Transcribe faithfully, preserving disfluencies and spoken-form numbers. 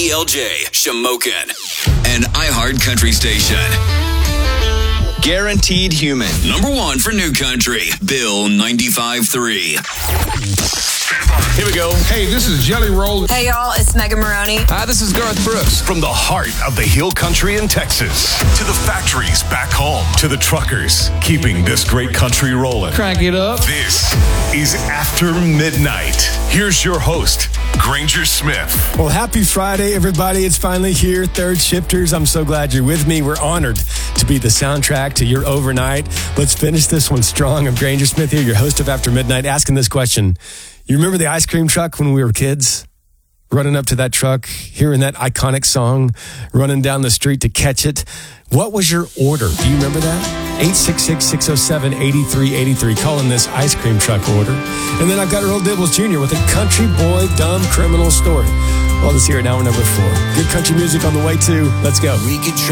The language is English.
E L J, Shamokin, an iHeart Country station. Guaranteed Human. Number one for New Country, Bill ninety-five point three. Here we go. Hey, this is Jelly Roll. Hey, y'all, it's Megan Maroney. Hi, this is Garth Brooks. From the heart of the Hill Country in Texas to the factories back home to the truckers keeping this great country rolling. Crank it up. This is After Midnight. Here's your host, Granger Smith. Well, happy Friday, everybody. It's finally here. Third Shifters. I'm so glad you're with me. We're honored to be the soundtrack to your overnight. Let's finish this one strong. I'm Granger Smith here, your host of After Midnight, asking this question. You remember the ice cream truck when we were kids? Running up to that truck, hearing that iconic song, running down the street to catch it. What was your order? Do you remember that? eight six six, six oh seven, eight three eight three. Calling this ice cream truck order. And then I've got Earl Dibbles Junior with a country boy dumb criminal story. Well, let's hear it now. We're number four. Good country music on the way too. Let's go. We could try